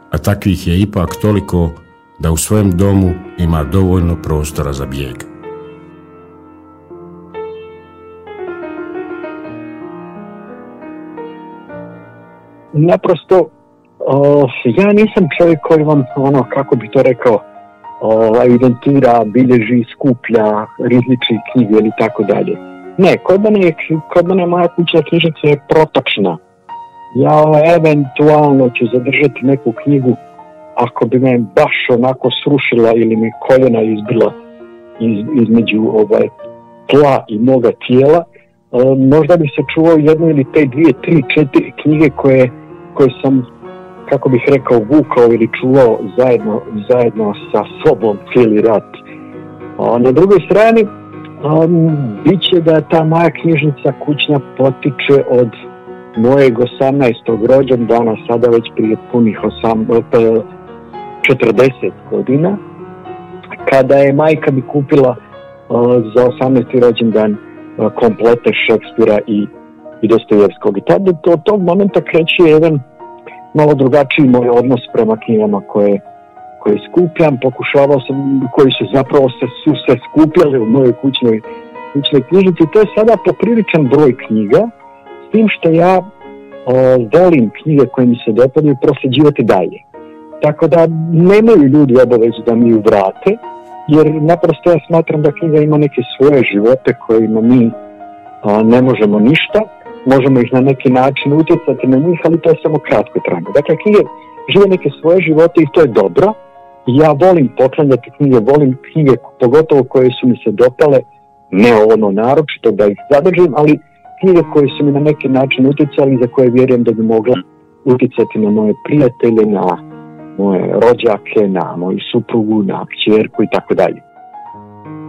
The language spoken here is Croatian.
a takvih je ipak toliko da u svojem domu ima dovoljno prostora za bijeg. Naprosto, ja nisam čovjek koji vam, kako bi to rekao, evidentira, bilježi, skuplja, rizniči knjige ili tako dalje. Ne, kod mene moja kućna knjižnica je protočna. Ja eventualno ću zadržati neku knjigu ako bi me baš onako srušila ili mi koljena izbila između tla i moga tijela. Možda bi se čuvao jednu ili te 2, 3, 4 knjige koje sam, kako bih rekao, vukao ili čuvao zajedno sa sobom cijeli rat. Na drugoj strani, bit će da ta moja knjižnica kućna potiče od mojeg 18. rođendana, sada već prije punih 40 godina, kada je majka mi kupila za 18. rođendan komplete Šekspira i Dostojevskog. I tada od tog momenta kreće jedan malo drugačiji moj odnos prema knjigama koje skupljam, pokušavao sam, koji su zapravo su se skupljali u mojoj kućnoj knjižnici. To je sada popriličan broj knjiga, s tim što ja volim knjige koje mi se dopadaju prosljeđivati dalje. Tako da nemaju ljudi obavezu da mi ju vrate, jer naprosto ja smatram da knjiga ima neke svoje živote kojima mi ne možemo ništa. Možemo ih na neki način utjecati na njih, ali to je samo kratko trajno. Dakle, knjige žive neke svoje živote i to je dobro. Ja volim poklanjati knjige, volim knjige pogotovo koje su mi se dopale, ne naročito da ih zadržim, ali knjige koje su mi na neki način utjecali i za koje vjerujem da bi mogla utjecati na moje prijatelje, na moje rođake, na moju suprugu, na kćerku i tako dalje.